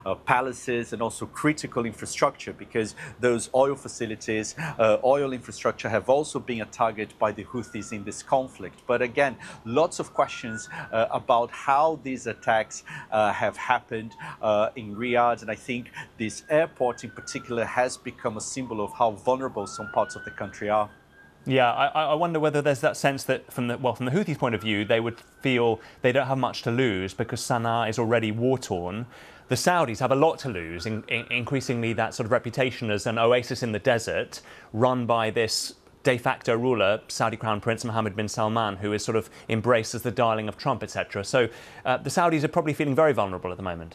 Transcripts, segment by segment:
palaces and also critical infrastructure, because those oil facilities, oil infrastructure have also been a target by the Houthis in this conflict. But again, lots of questions about how these attacks have happened in Riyadh. And I think this airport in particular has become a symbol of how vulnerable some parts of the country are. Yeah, I wonder whether there's that sense that from the Houthis' point of view, they would feel they don't have much to lose because Sana'a is already war-torn. The Saudis have a lot to lose, increasingly that sort of reputation as an oasis in the desert, run by this de facto ruler, Saudi Crown Prince Mohammed bin Salman, who is sort of embraced as the darling of Trump, etc. So the Saudis are probably feeling very vulnerable at the moment.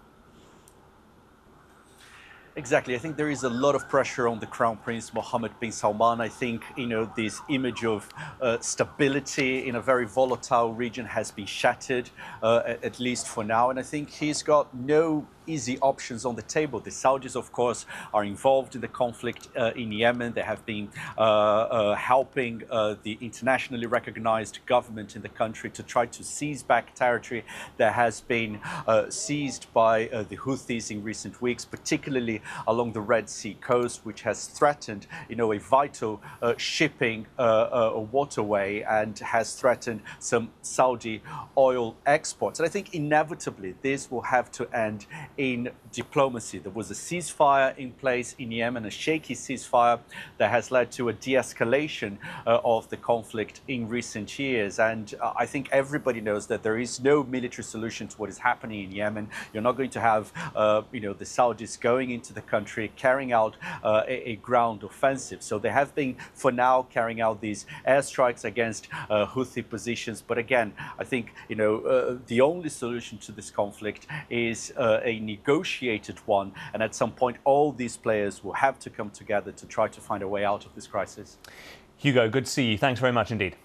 Exactly. I think there is a lot of pressure on the Crown Prince Mohammed bin Salman. I think, this image of stability in a very volatile region has been shattered, at least for now. And I think he's got no easy options on the table. The Saudis, of course, are involved in the conflict in Yemen. They have been helping the internationally recognized government in the country to try to seize back territory that has been seized by the Houthis in recent weeks, particularly along the Red Sea coast, which has threatened, a vital shipping waterway and has threatened some Saudi oil exports. And I think inevitably this will have to end in diplomacy. There was a ceasefire in place in Yemen, a shaky ceasefire that has led to a de-escalation of the conflict in recent years. And I think everybody knows that there is no military solution to what is happening in Yemen. You're not going to have, the Saudis going into the country, carrying out a ground offensive. So they have been, for now, carrying out these airstrikes against Houthi positions. But again, I think, the only solution to this conflict is a negotiated one. And at some point, all these players will have to come together to try to find a way out of this crisis. Hugo, good to see you. Thanks very much indeed.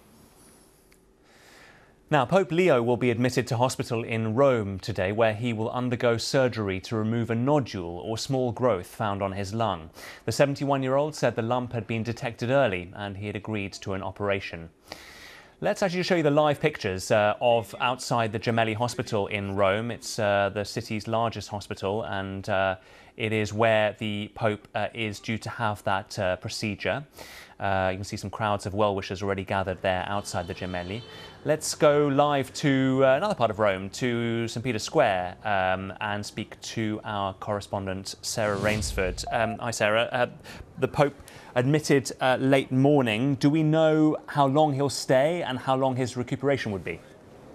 Now, Pope Leo will be admitted to hospital in Rome today, where he will undergo surgery to remove a nodule or small growth found on his lung. The 71-year-old said the lump had been detected early and he had agreed to an operation. Let's actually show you the live pictures of outside the Gemelli Hospital in Rome. It's the city's largest hospital, and it is where the Pope is due to have that procedure. You can see some crowds of well-wishers already gathered there outside the Gemelli. Let's go live to another part of Rome, to St. Peter's Square, and speak to our correspondent, Sarah Rainsford. Hi, Sarah. The Pope admitted late morning. Do we know how long he'll stay and how long his recuperation would be?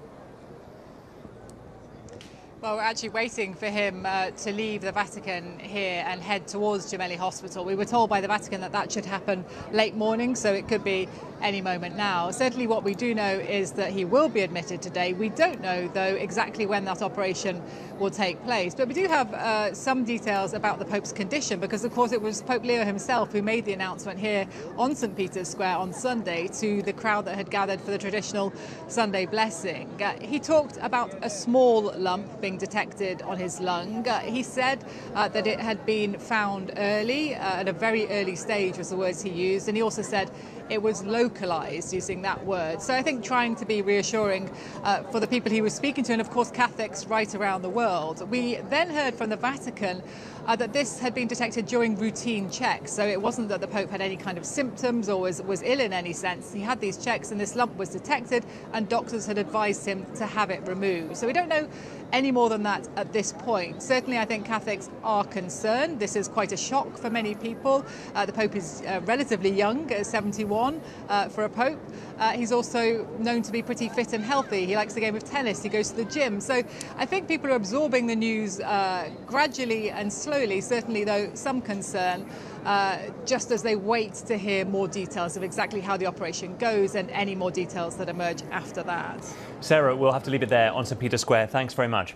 Well, we're actually waiting for him to leave the Vatican here and head towards Gemelli Hospital. We were told by the Vatican that that should happen late morning, so it could be any moment now. Certainly what we do know is that he will be admitted today. We don't know, though, exactly when that operation will take place. But we do have some details about the Pope's condition, because, of course, it was Pope Leo himself who made the announcement here on St. Peter's Square on Sunday to the crowd that had gathered for the traditional Sunday blessing. He talked about a small lump being detected on his lung. He said that it had been found early, at a very early stage was the words he used, and he also said it was localized, using that word. So I think trying to be reassuring for the people he was speaking to, and of course Catholics right around the world. We then heard from the Vatican that this had been detected during routine checks. So it wasn't that the Pope had any kind of symptoms or was ill in any sense. He had these checks and this lump was detected, and doctors had advised him to have it removed. So we don't know any more than that at this point. Certainly I think Catholics are concerned. This is quite a shock for many people. The Pope is relatively young, 71 for a Pope. He's also known to be pretty fit and healthy. He likes the game of tennis, he goes to the gym. So I think people are absorbing the news gradually and slowly, certainly though some concern, just as they wait to hear more details of exactly how the operation goes and any more details that emerge after that. Sarah, we'll have to leave it there on St. Peter's Square. Thanks very much.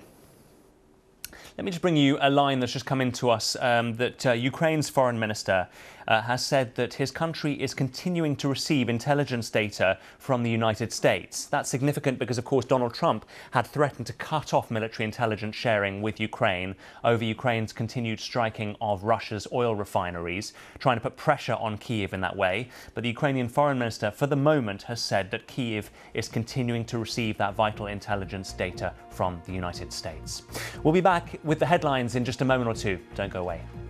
Let me just bring you a line that's just come in to us that Ukraine's foreign minister has said that his country is continuing to receive intelligence data from the United States. That's significant because, of course, Donald Trump had threatened to cut off military intelligence sharing with Ukraine over Ukraine's continued striking of Russia's oil refineries, trying to put pressure on Kyiv in that way. But the Ukrainian foreign minister, for the moment, has said that Kyiv is continuing to receive that vital intelligence data from the United States. We'll be back with the headlines in just a moment or two. Don't go away.